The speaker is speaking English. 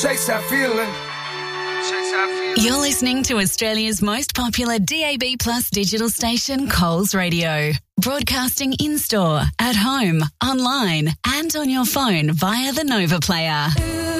chase that feeling. You're listening to Australia's most popular DAB Plus digital station, Coles Radio. Broadcasting in-store, at home, online and on your phone via the Nova Player.